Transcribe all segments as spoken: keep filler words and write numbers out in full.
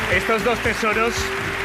Estos dos tesoros...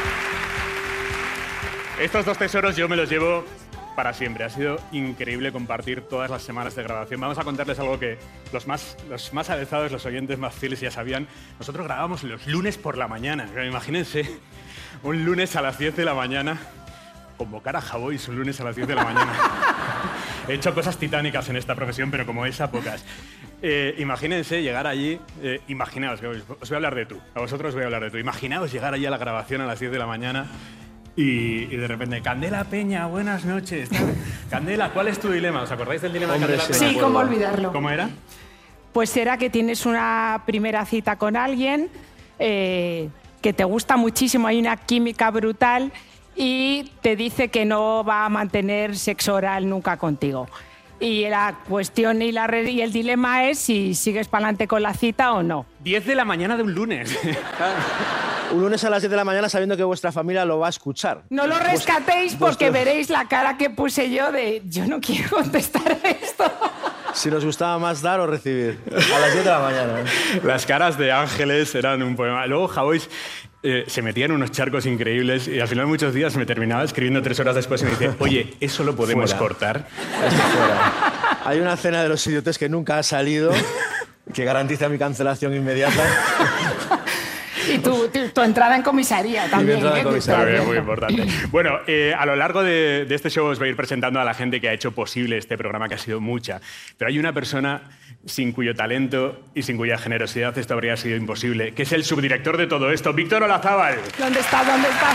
Estos dos tesoros yo me los llevo para siempre. Ha sido increíble compartir todas las semanas de grabación. Vamos a contarles algo que los más, los más avezados, los oyentes más fieles ya sabían. Nosotros grabábamos los lunes por la mañana. Imagínense, un lunes a las diez de la mañana, convocar a Javois un lunes a las diez de la mañana. He hecho cosas titánicas en esta profesión, pero como esa, pocas. Eh, imagínense llegar allí, eh, imaginaos, os voy a hablar de tú, a vosotros os voy a hablar de tú. Imaginaos llegar allí a la grabación a las diez de la mañana y, y de repente, Candela Peña, buenas noches. Candela, ¿cuál es tu dilema? ¿Os acordáis del dilema Hombre, de Candela Peña? Sí, cómo olvidarlo. ¿Cómo era? Pues será que tienes una primera cita con alguien eh, que te gusta muchísimo, hay una química brutal y te dice que no va a mantener sexo oral nunca contigo. Y la cuestión y, la re y el dilema es si sigues para adelante con la cita o no. diez de la mañana de un lunes. Un lunes a las diez de la mañana sabiendo que vuestra familia lo va a escuchar. No lo rescatéis porque veréis la cara que puse yo de yo no quiero contestar esto. Si nos gustaba más dar o recibir. A las diez de la mañana. Las caras de Ángeles eran un poema. Luego Javois eh, se metía en unos charcos increíbles y al final de muchos días me terminaba escribiendo tres horas después y me dice, oye, ¿eso lo podemos Fuera. cortar? Esto fuera. Hay una cena de los idiotes que nunca ha salido, que garantiza mi cancelación inmediata. Y tu, tu, tu entrada en comisaría también. entrada en ¿eh? comisaría. Muy, bien, muy importante. Bueno, eh, a lo largo de, de este show os voy a ir presentando a la gente que ha hecho posible este programa, que ha sido mucha. Pero hay una persona sin cuyo talento y sin cuya generosidad esto habría sido imposible, que es el subdirector de todo esto, Víctor Olazábal. ¿Dónde está? ¿Dónde está?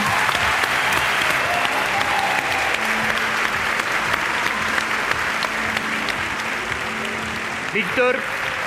Víctor,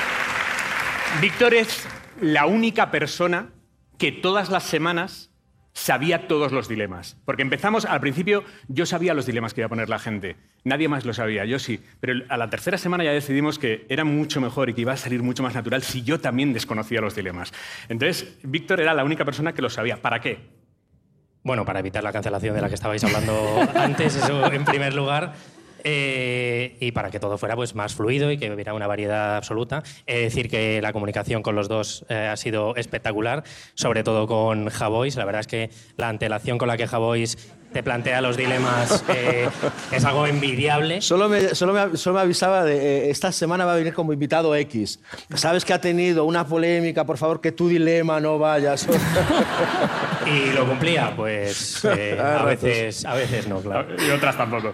Víctor es la única persona que todas las semanas sabía todos los dilemas. Porque empezamos, al principio yo sabía los dilemas que iba a poner la gente. Nadie más lo sabía, yo sí. Pero a la tercera semana ya decidimos que era mucho mejor y que iba a salir mucho más natural si yo también desconocía los dilemas. Entonces, Víctor era la única persona que lo sabía. ¿Para qué? Bueno, para evitar la cancelación de la que estabais hablando antes, eso en primer lugar. Eh, y para que todo fuera pues, más fluido y que hubiera una variedad absoluta. He de decir que la comunicación con los dos eh, ha sido espectacular, sobre todo con Javois. La verdad es que la antelación con la que Javois te plantea los dilemas eh, es algo envidiable. Solo me, solo me, solo me avisaba de eh, esta semana va a venir como invitado X. Sabes que ha tenido una polémica, por favor, que tu dilema no vayas. Y lo cumplía, pues eh, a, veces, a veces no, claro. Y otras tampoco.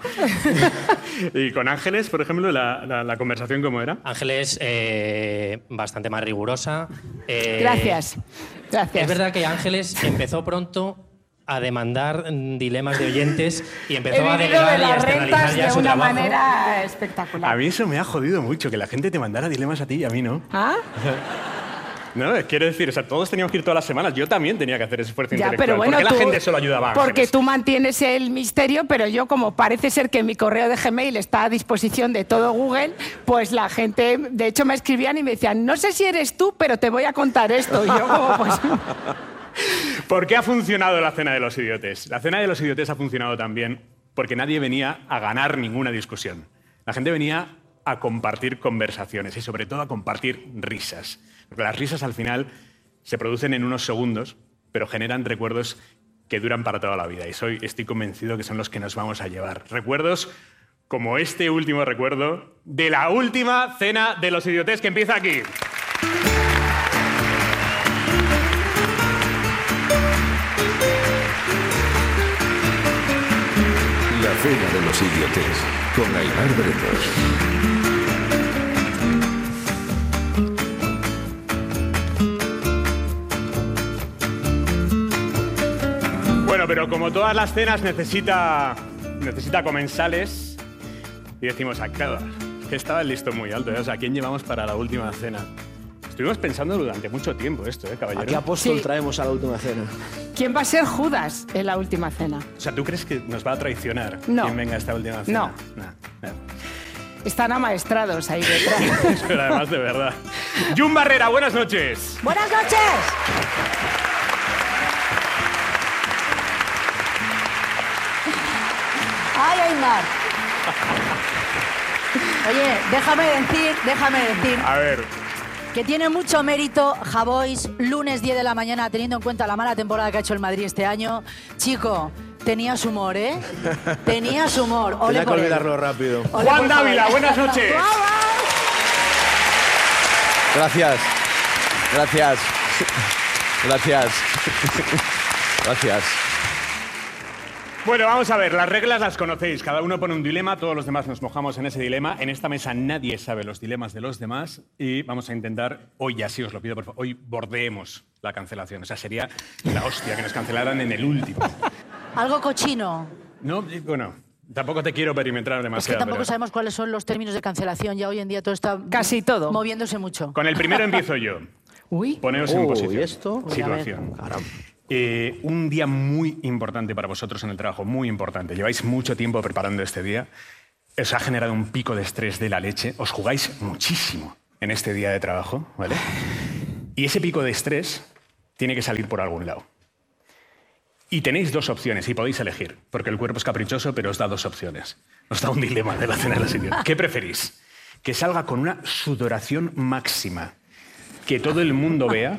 Y con Ángeles, por ejemplo, la, la, la conversación, ¿cómo era? Ángeles, eh, bastante más rigurosa. Eh, Gracias. Gracias. Es verdad que Ángeles empezó pronto a demandar dilemas de oyentes y empezó He a vivido delegar de y a las externalizar rentas ya de su una trabajo. manera espectacular. A mí eso me ha jodido mucho, que la gente te mandara dilemas a ti y a mí no. ¿Ah? No, quiero decir, o sea, todos teníamos que ir todas las semanas. Yo también tenía que hacer ese esfuerzo Ya, intelectual. pero bueno, ¿Por qué tú- la gente solo ayudaba a Ángeles? Porque tú mantienes el misterio, pero yo, como parece ser que mi correo de Gmail está a disposición de todo Google, pues la gente, de hecho, me escribían y me decían, no sé si eres tú, pero te voy a contar esto. Y yo como, pues... ¿Por qué ha funcionado la Cena de los Idiotes? La Cena de los Idiotes ha funcionado también porque nadie venía a ganar ninguna discusión. La gente venía a compartir conversaciones y sobre todo a compartir risas. Porque las risas al final se producen en unos segundos, pero generan recuerdos que duran para toda la vida. Y soy, estoy convencido que son los que nos vamos a llevar. Recuerdos como este último recuerdo de la última Cena de los Idiotes que empieza aquí. La Cena de los Idiotes, con Aimar Bretos. Bueno, pero como todas las cenas necesita, necesita comensales y decimos, ah, claro, que estaba el listón muy alto, ¿eh? O sea, ¿a quién llevamos para la última cena? Estuvimos pensando durante mucho tiempo esto, ¿eh, caballero? ¿A qué apóstol Sí. traemos a la última cena? ¿Quién va a ser Judas en la última cena? O sea, ¿tú crees que nos va a traicionar No. quien venga a esta última cena? No. No. no. Están amaestrados ahí detrás. Pero además, de verdad. Jun Barrera, buenas noches. ¡Buenas noches! ¡Ay, Aimar! Oye, déjame decir, déjame decir A ver, Que tiene mucho mérito Javois, lunes diez de la mañana, teniendo en cuenta la mala temporada que ha hecho el Madrid este año. Chico, tenías humor, ¿eh? Tenías humor. Ole Tenía que por él. olvidarlo rápido. Ole Juan por Dávila, Javois. buenas noches. Gracias. Gracias. Gracias. Gracias. Bueno, vamos a ver, las reglas las conocéis. Cada uno pone un dilema, todos los demás nos mojamos en ese dilema. En esta mesa nadie sabe los dilemas de los demás y vamos a intentar, hoy ya sí os lo pido, por favor, hoy bordeemos la cancelación. O sea, sería la hostia que nos cancelaran en el último. Algo cochino. No, y, bueno, tampoco te quiero perimetrar Es que demasiado. tampoco pero- sabemos cuáles son los términos de cancelación. Ya hoy en día todo está Casi todo. moviéndose mucho. Con el primero empiezo yo. Uy. Poneos en Uy, posición. ¿y esto? Uy, a ver. Situación. Eh, un día muy importante para vosotros en el trabajo, muy importante. Lleváis mucho tiempo preparando este día. Os ha generado un pico de estrés de la leche. Os jugáis muchísimo en este día de trabajo, ¿vale? Y ese pico de estrés tiene que salir por algún lado. Y tenéis dos opciones y podéis elegir, porque el cuerpo es caprichoso, pero os da dos opciones. Os da un dilema de la cena de la señora. ¿Qué preferís? Que salga con una sudoración máxima, que todo el mundo vea,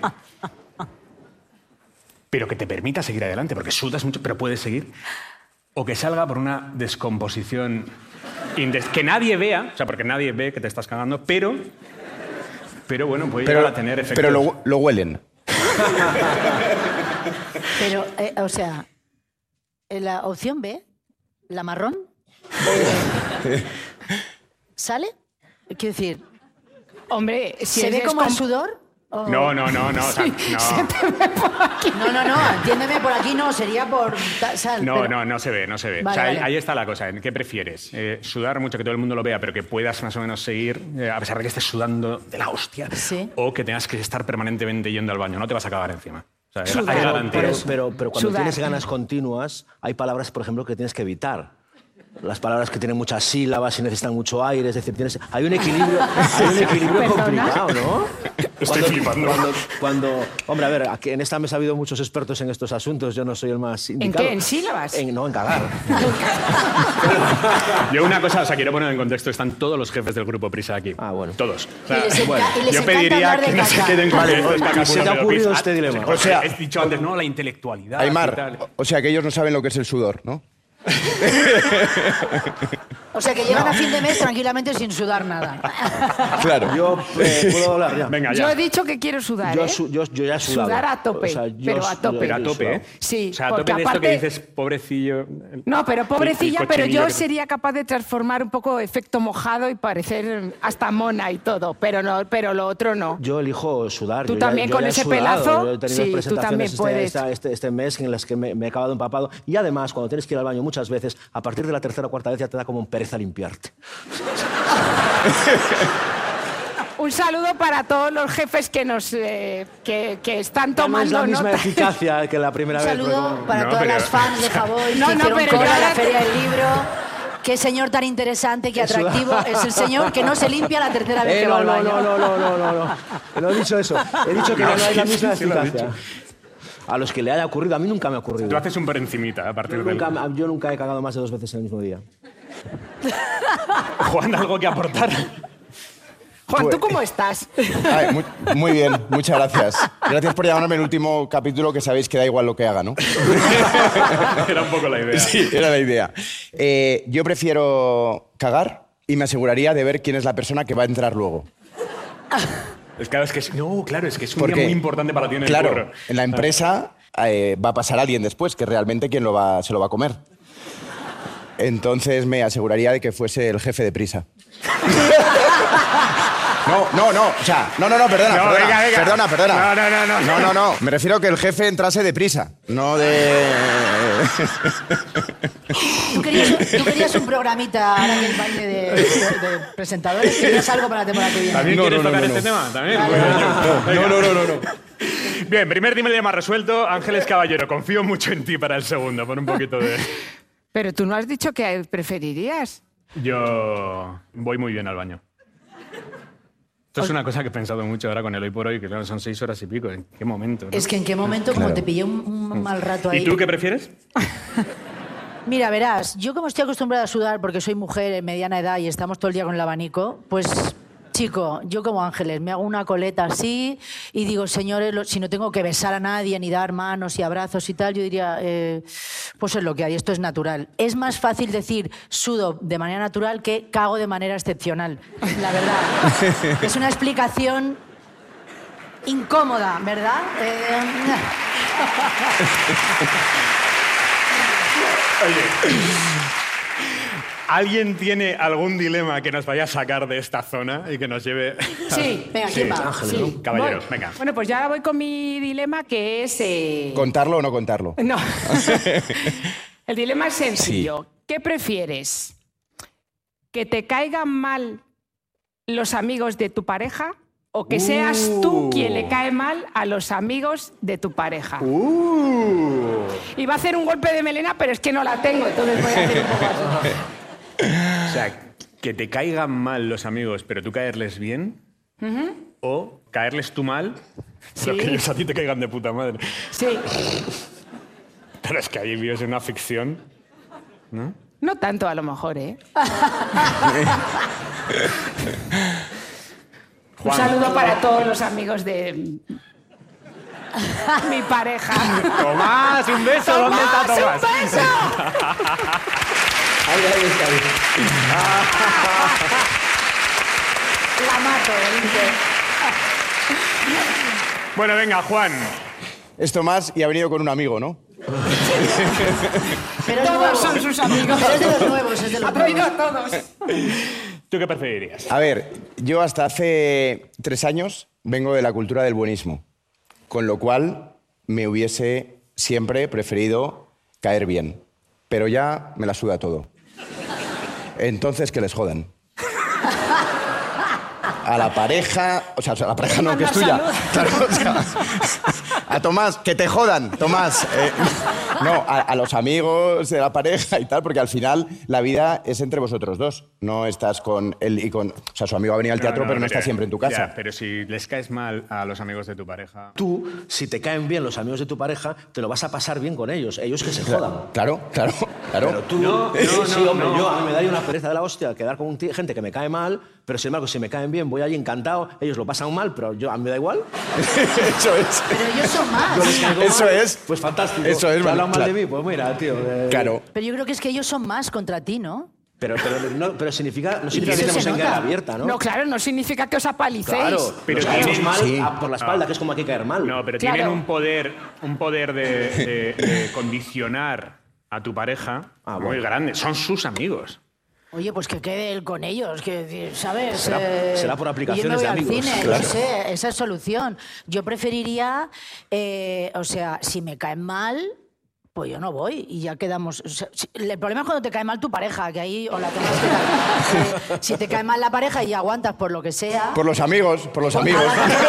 pero que te permita seguir adelante, porque sudas mucho, pero puedes seguir. O que salga por una descomposición indes- que nadie vea, o sea, porque nadie ve que te estás cagando, pero, pero bueno, puede Pero, llegar a tener efectos. pero lo, lo huelen. Pero, eh, o sea, en la opción B, la marrón, eh, ¿sale? Quiero decir, Hombre, si ¿se es ve como el descom- sudor? ¿O- No, no, no, no, o sea, Sí, no. se te ve por aquí. No, no, no, entiéndeme, por aquí no, sería por... ta- sal, No, pero- no, no se ve, no se ve. Vale, o sea, ahí- vale. ahí está la cosa. ¿Qué prefieres? Eh, ¿Sudar mucho, que todo el mundo lo vea, pero que puedas más o menos seguir, eh, a pesar de que estés sudando de la hostia? Sí. ¿O que tengas que estar permanentemente yendo al baño? No te vas a cagar encima. O sea, hay- Sudar. hay Pero, garantía. pero, pero, pero cuando Sudar. tienes ganas continuas, hay palabras, por ejemplo, que tienes que evitar. Las palabras que tienen muchas sílabas y necesitan mucho aire, es decir, tienes, hay un equilibrio, hay un equilibrio ¿Perdona? complicado, ¿no? Estoy flipando. Cuando, cuando- hombre, a ver, aquí en esta mesa ha habido muchos expertos en estos asuntos, yo no soy el más indicado. qué? ¿En sílabas? En- no, en cagar. Yo una cosa, o sea, quiero poner en contexto, están todos los jefes del grupo Prisa aquí. Ah, bueno. Todos. O sea, Y les enca- bueno, y les yo encanta pediría hablar de que no se caca. queden con Vale, estos ¿y cacas se te ha buenos de ocurrido Prisa. este Ah, dilema? pues, O sea- he dicho antes, no, la intelectualidad. y Aymar, tal. o- o sea que ellos no saben lo que es el sudor, ¿no? O sea, que llegan a fin de mes tranquilamente sin sudar nada. Claro. Yo eh, puedo hablar ya. Venga, Yo ya. he dicho que quiero sudar, Yo, ¿eh? su- yo, yo ya he sudado. Sudar a tope, O sea, yo- pero a tope. Pero a yo he tope, sudado. ¿eh? Sí, O sea, a porque tope de esto que aparte- dices, pobrecillo. No, pero pobrecilla, el pero cochinillo yo que- sería capaz de transformar un poco efecto mojado y parecer hasta mona y todo, pero no, pero lo otro no. Yo elijo sudar. Tú yo ya- también yo con ya he ese sudado. pelazo, Yo he tenido sí, tú presentaciones también este, puedes. esta- Este, este mes en las que me, me he acabado empapado. Y además, cuando tienes que ir al baño muchas veces, a partir de la tercera o cuarta vez ya te da como un pereza limpiarte. Un saludo para todos los jefes que nos eh, que, que están Ya no es tomando la misma nota. eficacia que la primera Un vez. saludo porque- para No, todas pero- las fans de Javois No, que no, hicieron pero cola yo a la ahora- Feria del Libro. Qué señor tan interesante, qué atractivo es el señor que no se limpia la tercera vez Eh, que va no, al no, baño. no, no, no, no, no, no. No he dicho eso. He dicho que No, ya no hay la sí, misma sí, sí lo has eficacia. A los que le haya ocurrido, a mí nunca me ha ocurrido. Tú haces un por encimita a partir Yo del... nunca, yo nunca he cagado más de dos veces en el mismo día. Juan, ¿algo que aportar? Juan, ¿tú Pues- cómo estás? Ay, muy, muy bien, muchas gracias. Gracias por llamarme el último capítulo, que sabéis que da igual lo que haga, ¿no? Era un poco la idea. Sí, era la idea. Eh, yo prefiero cagar y me aseguraría de ver quién es la persona que va a entrar luego. Es, claro, es que es, no, claro, es que es un Porque, día muy importante para ti en el claro, curro. en la empresa eh, va a pasar alguien después, que realmente quien lo va, se lo va a comer. Entonces me aseguraría de que fuese el jefe de Prisa. No, no, no, o sea, no, no, no, perdona, No, perdona, venga, venga. perdona, perdona. No, no, no, no. No, no, no, me refiero a que el jefe entrase de prisa, no de... ¿Tú querías, un, tú querías un programita ahora que el baile de, de- de presentadores, querías algo para la temporada que viene. ¿También No, quieres no, no, tocar no, este no. tema? ¿También? Vale, Pues, vale. venga. No, no, no, no. Bien, primer dilema resuelto. Ángeles Caballero, confío mucho en ti para el segundo. Pon un poquito de... Pero tú no has dicho que preferirías. Yo voy muy bien al baño. Esto es una cosa que he pensado mucho ahora con el hoy por hoy, que claro, son seis horas y pico. ¿En qué momento? ¿no? Es que en qué momento, como te pillé un, un mal rato ahí. ¿Y tú qué prefieres? Mira, verás, yo como estoy acostumbrada a sudar porque soy mujer en mediana edad y estamos todo el día con el abanico, pues Chico, yo como Ángeles me hago una coleta así y digo, señores, lo- si no tengo que besar a nadie, ni dar manos y abrazos y tal, yo diría, eh, pues es lo que hay, esto es natural. Es más fácil decir sudo de manera natural que cago de manera excepcional, la verdad. Es una explicación incómoda, ¿verdad? Eh, ¿Alguien tiene algún dilema que nos vaya a sacar de esta zona y que nos lleve... Sí, venga, ¿quién va? Ángeles, sí. ¿no? Caballero, Voy. venga. Bueno, pues ya ahora voy con mi dilema, que es... eh, ¿Contarlo o no contarlo? No. El dilema es sencillo. ¿Qué prefieres? ¿Que te caigan mal los amigos de tu pareja o que seas tú quien le cae mal a los amigos de tu pareja? Uh. Iba a hacer un golpe de melena, pero es que no la tengo, entonces voy a hacer un poco así. O sea, que te caigan mal los amigos, pero tú caerles bien. O caerles tú mal, pero Sí. que ellos a ti te caigan de puta madre. Sí. Pero es que ahí vives en una ficción, ¿no? No tanto, a lo mejor, ¿eh? Un Juan. saludo para todos los amigos de mi pareja. Tomás, un beso. ¿Dónde está Tomás? ¡Un beso! Ahí, ahí está. Ahí. La mato, ¿eh? Bueno, venga, Juan. Es Tomás y ha venido con un amigo, ¿no? Pero es Todos nuevo. son sus amigos. Pero es de los nuevos, es de los Ha traído nuevos. a todos. ¿Tú qué preferirías? A ver, yo hasta hace tres años vengo de la cultura del buenismo, con lo cual me hubiese siempre preferido caer bien, pero ya me la suda todo. Entonces, que les jodan. A la pareja, o sea, a la pareja no, que es tuya. Claro, o sea, a Tomás, que te jodan, Tomás. Eh, no, a, a los amigos de la pareja y tal, porque al final la vida es entre vosotros dos. No estás con él y con... O sea, su amigo ha venido al teatro, pero no está siempre en tu casa. Ya, pero si les caes mal a los amigos de tu pareja... Tú, si te caen bien los amigos de tu pareja, te lo vas a pasar bien con ellos. Ellos que se jodan. Claro, claro, claro. Pero tú, No, no, sí, no, hombre, no. yo a mí me daría una pereza de la hostia quedar con un tío- gente que me cae mal, pero sin embargo, si me caen bien, voy allí encantado, ellos lo pasan mal, pero yo a mí me da igual. Eso es. Pero ellos son más. Yo les caigo Eso mal, es. Pues fantástico. Eso es, ¿Te hablan mal claro. de mí? Pues mira, tío. eh, Claro. Pero yo creo que es que ellos son más contra ti, ¿no? Pero, pero, no, pero significa, no significa que eso estemos se en guerra nota. abierta, ¿no? No, claro, no significa que os apalicéis. Claro, Pero pero caemos tienen- mal sí. a- por la espalda, que es como hay que caer mal. No, pero Claro. tienen un poder, un poder de, de- de condicionar a tu pareja Ah, muy bueno. grande. Son sus amigos. Oye, pues que quede él con ellos, que, ¿sabes? Será- Eh, será por aplicaciones yo me voy de amigos. al cine, Claro. no sé, esa es solución. Yo preferiría, eh, o sea, si me caen mal, pues yo no voy y ya quedamos. O sea, si- el problema es cuando te cae mal tu pareja, que ahí o la tengas que caer. Eh, si te cae mal la pareja y aguantas por lo que sea. Por los amigos, por los amigos.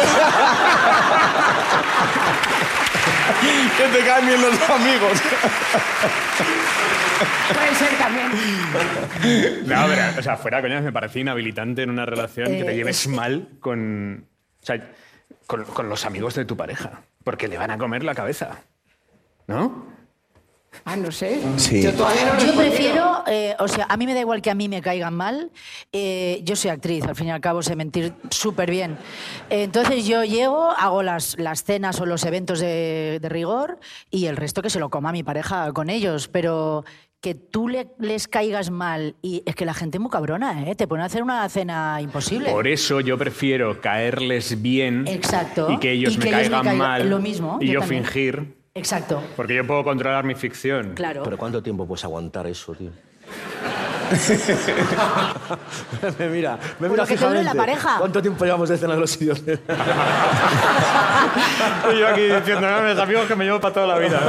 Que te caen bien los amigos. Puede ser también. No, pero, o sea, fuera coñas, me parece inhabilitante en una relación que te Eh, lleves es- mal con, o sea, con, con los amigos de tu pareja. Porque le van a comer la cabeza. ¿No? Ah, no sé. Sí. Yo todavía no he Yo respondido. prefiero, eh, o sea, a mí me da igual que a mí me caigan mal. eh, yo soy actriz, al fin y al cabo sé mentir súper bien. Eh, entonces yo llego, hago las, las cenas o los eventos de, de rigor y el resto que se lo coma mi pareja con ellos. Pero que tú le- les caigas mal y es que la gente es muy cabrona, ¿eh? Te ponen a hacer una cena imposible. Por eso yo prefiero caerles bien Exacto. y que ellos Y me que ellos me caigan caigan- mal lo mismo, y yo yo, también. fingir. Exacto, Porque yo puedo controlar mi ficción. claro. Pero ¿cuánto tiempo puedes aguantar eso, tío? me mira, me mira lo que te dure la fijamente. pareja. ¿Cuánto tiempo llevamos de escena de los idiotas? Y yo aquí diciendo, no, mis amigos que me llevo para toda la vida.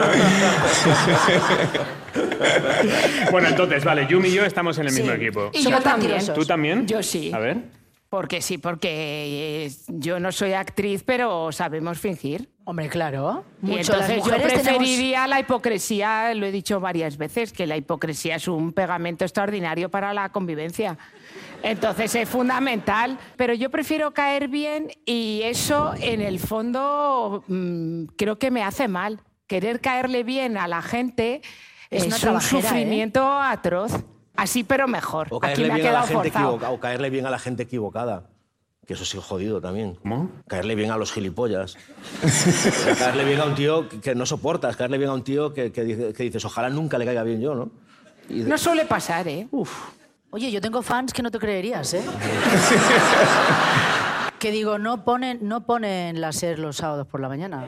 Bueno, entonces, vale, Yumi y yo estamos en el Sí. mismo equipo. Y Somos yo también. mentirosos. ¿Tú también? Yo sí. A ver. Porque sí, porque eh, yo no soy actriz, pero sabemos fingir. Hombre, claro. Y Mucho las entonces yo mujeres tenemos- preferiría la hipocresía, lo he dicho varias veces, que la hipocresía es un pegamento extraordinario para la convivencia. Entonces es fundamental, pero yo prefiero caer bien y eso en el fondo mm, creo que me hace mal. Querer caerle bien a la gente Es es, una un trabajera, ¿eh? sufrimiento atroz. Así pero mejor. O Aquí caerle me ha bien a la quedado gente forzado. equivoca- o caerle bien a la gente equivocada. Que eso sí es jodido también. ¿Cómo? Caerle bien a los gilipollas. Caerle bien a un tío que no soportas. Caerle bien a un tío que, que, dice- que dices, ojalá nunca le caiga bien yo, ¿no? Y de- No suele pasar, ¿eh? Uf. Oye, yo tengo fans que no te creerías, ¿eh? Que digo, no ponen, no ponen láser los sábados por la mañana.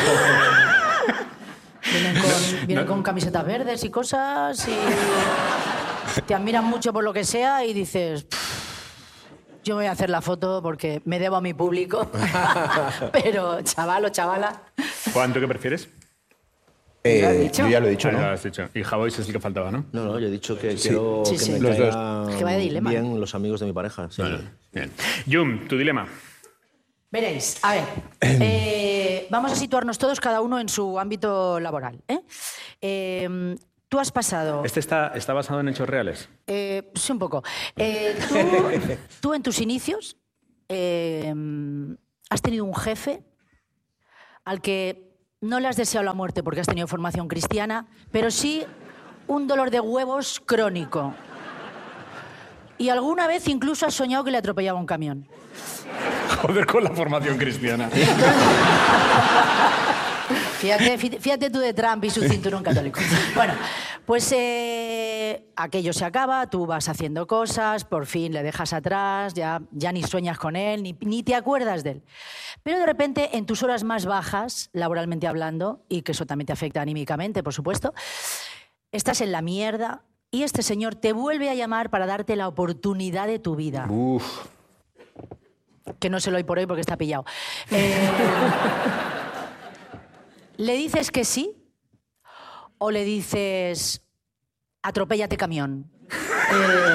Vienen con, vienen con camisetas verdes y cosas y te admiran mucho por lo que sea y dices, yo me voy a hacer la foto porque me debo a mi público. Pero chaval o chavala... Juan, ¿tú qué prefieres? Eh, ¿Lo has dicho? yo ya lo he dicho, Ah, ya lo ¿no? has dicho. Y Javois es el que faltaba, ¿no? No, no, yo he dicho que quiero Sí, que sí. me Los dos. caigan Que vaya dilema. bien los amigos de mi pareja. Sí. Bien. Yum, tu dilema. Veréis, a ver, eh, vamos a situarnos todos cada uno en su ámbito laboral. ¿eh? Eh, tú has pasado... ¿Este está, está basado en hechos reales? Eh, sí, un poco. Eh, tú, tú en tus inicios eh, has tenido un jefe al que no le has deseado la muerte porque has tenido formación cristiana, pero sí un dolor de huevos crónico. Y alguna vez incluso has soñado que le atropellaba un camión. Joder, con la formación cristiana. Fíjate, fí- fíjate tú de Trump y su cinturón católico. Bueno, pues eh, aquello se acaba, tú vas haciendo cosas, por fin le dejas atrás, ya, ya ni sueñas con él, ni, ni te acuerdas de él. Pero de repente, en tus horas más bajas, laboralmente hablando, y que eso también te afecta anímicamente, por supuesto, estás en la mierda y este señor te vuelve a llamar para darte la oportunidad de tu vida. Uf. Que no se lo doy por hoy porque está pillado. Eh, ¿Le dices que sí? ¿O le dices, atropéllate camión? Eh,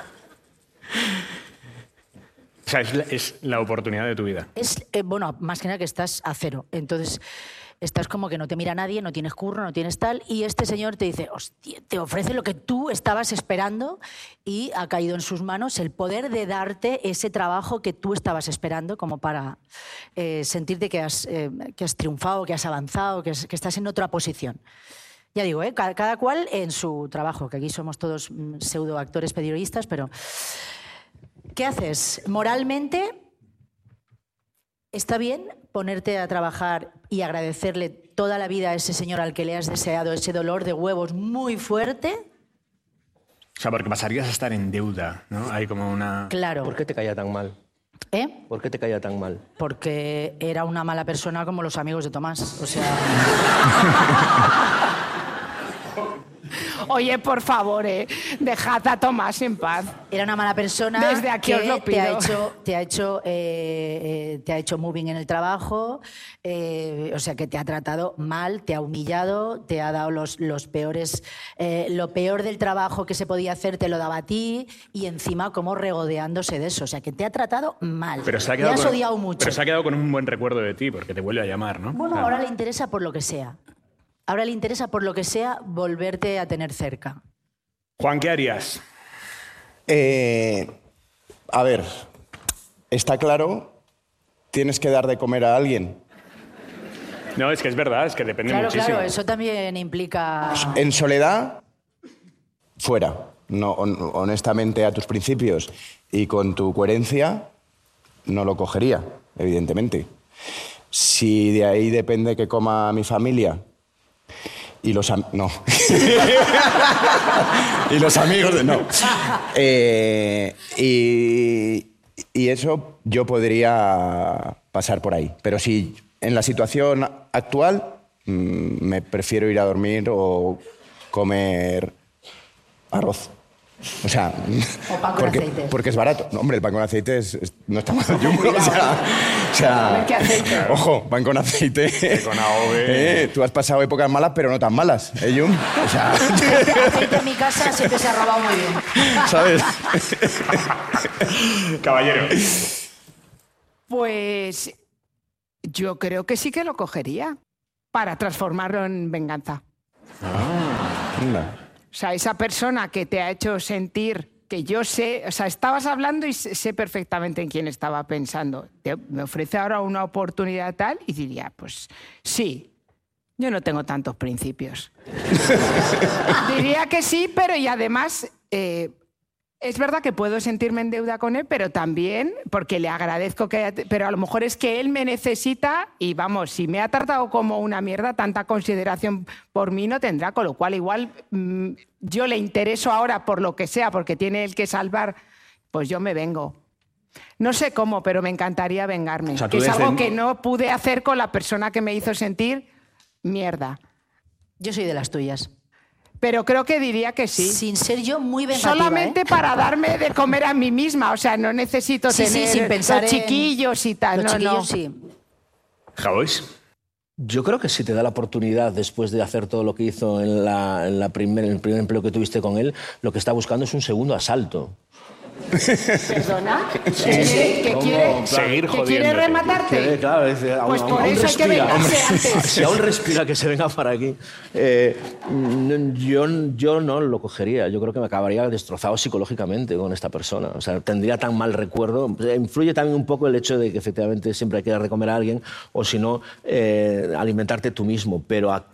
O sea, es la, es la oportunidad de tu vida. es, eh, bueno, más que nada que estás a cero. Entonces, estás como que no te mira nadie, no tienes curro, no tienes tal, y este señor te dice, hostia, te ofrece lo que tú estabas esperando y ha caído en sus manos el poder de darte ese trabajo que tú estabas esperando como para eh, sentirte que has, eh, que has triunfado, que has avanzado, que, es- que estás en otra posición. Ya digo, ¿eh? cada, cada cual en su trabajo, que aquí somos todos mm, pseudoactores periodistas, pero ¿qué haces? Moralmente, ¿está bien ponerte a trabajar y agradecerle toda la vida a ese señor al que le has deseado ese dolor de huevos muy fuerte? O sea, porque pasarías a estar en deuda, ¿no? Hay como una... Claro. ¿Por qué te caía tan mal? ¿Eh? ¿Por qué te caía tan mal? Porque era una mala persona como los amigos de Tomás. O sea, Oye, por favor, eh, dejad a Tomás en paz. era una mala persona Desde aquí que os lo te ha pido. hecho, te ha hecho, eh, eh, te ha hecho moving en el trabajo, eh, o sea, que te ha tratado mal, te ha humillado, te ha dado los, los peores, eh, lo peor del trabajo que se podía hacer te lo daba a ti y encima como regodeándose de eso, o sea, que te ha tratado mal. Pero se ha Le quedado has con, odiado mucho. Pero se ha quedado con un buen recuerdo de ti, porque te vuelve a llamar, ¿no? Bueno, Claro. ahora le interesa por lo que sea. Ahora le interesa por lo que sea volverte a tener cerca. Juan, ¿qué harías? Eh, a ver, está claro, tienes que dar de comer a alguien. No, es que es verdad, es que depende Claro, muchísimo. claro, eso también implica... En soledad, fuera. No, hon- honestamente, a tus principios y con tu coherencia, no lo cogería, evidentemente. Si de ahí depende que coma mi familia y los am- no y los amigos de no Eh, y, y eso yo podría pasar por ahí, pero si en la situación actual mm, me prefiero ir a dormir o comer arroz. O sea, O pan con porque, aceite. porque es barato. No, hombre, el pan con aceite es- es- no está mal. Jumbo, o sea, o sea, A ver qué aceite. ojo, pan con aceite. con A O V. Eh, tú has pasado épocas malas, pero no tan malas, ¿eh, Jum? O sea, aceite en mi casa siempre se ha robado muy bien. ¿sabes? Caballero. Pues yo creo que sí que lo cogería para transformarlo en venganza. Anda. O sea, esa persona que te ha hecho sentir que yo sé, o sea, estabas hablando y sé sé perfectamente en quién estaba pensando. Te- me ofrece ahora una oportunidad tal y diría, pues sí, yo no tengo tantos principios. Diría que sí, pero y además eh, Es verdad que puedo sentirme en deuda con él, pero también porque le agradezco que... Pero a lo mejor es que él me necesita y, vamos, si me ha tratado como una mierda, tanta consideración por mí no tendrá, con lo cual igual mmm, yo le intereso ahora por lo que sea, porque tiene él que salvar, pues yo me vengo. No sé cómo, pero me encantaría vengarme. O sea, que es algo que no pude hacer con la persona que me hizo sentir mierda. Yo soy de las tuyas. Pero creo que diría que sí. Sin ser yo muy vengativa, solamente ¿eh? para darme de comer a mí misma. O sea, no necesito sí, tener sí, sin pensar los chiquillos en... y tal. Los no, chiquillos, no. sí. ¿Javois? Yo creo que si te da la oportunidad, después de hacer todo lo que hizo en, la, en, la primer, en el primer empleo que tuviste con él, lo que está buscando es un segundo asalto. ¿Perdona? ¿Que quiere, que quiere, seguir que quiere rematarte? Quiere, claro, es, aún, pues aún, por aún eso respira, hay que vengarse antes. Si aún respira, que se venga para aquí. Eh, yo, yo no lo cogería. Yo creo que me acabaría destrozado psicológicamente con esta persona. O sea, tendría tan mal recuerdo. Influye también un poco el hecho de que efectivamente siempre hay que dar de comer a alguien, o si no, eh, alimentarte tú mismo. Pero a